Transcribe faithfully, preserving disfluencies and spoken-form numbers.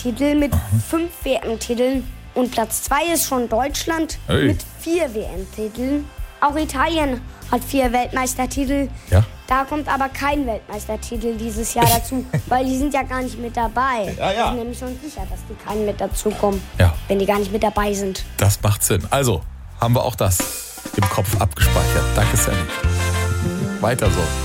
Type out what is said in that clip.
M-Titel mit Aha. fünf W M-Titeln. Und Platz zwei ist schon Deutschland hey. mit vier W M-Titeln. Auch Italien hat vier Weltmeistertitel. Ja. Da kommt aber kein Weltmeistertitel dieses Jahr dazu, weil die sind ja gar nicht mit dabei. Ja, ja. Ich bin nämlich schon sicher, dass die keinen mit dazu kommen, ja. wenn die gar nicht mit dabei sind. Das macht Sinn. Also haben wir auch das im Kopf abgespeichert. Danke, Sammy. Weiter so.